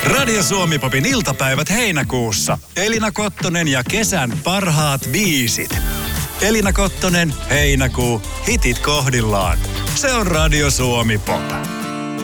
Radio Suomi Popin iltapäivät heinäkuussa. Elina Kottonen ja kesän parhaat biisit. Elina Kottonen, heinäkuu, hitit kohdillaan. Se on Radio Suomi Pop.